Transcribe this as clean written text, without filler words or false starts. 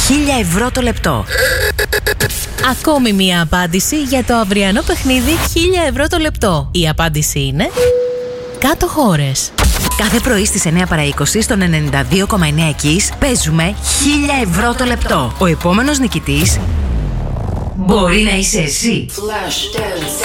1.000 ευρώ το λεπτό. Ακόμη μία απάντηση για το αυριανό παιχνίδι 1.000 ευρώ το λεπτό. Η απάντηση είναι κάτω χώρες. Κάθε πρωί στις 9 παρά 20 στον 92,9 Kiss παίζουμε 1.000 ευρώ το λεπτό. Ο επόμενος νικητής μπορεί να είσαι εσύ.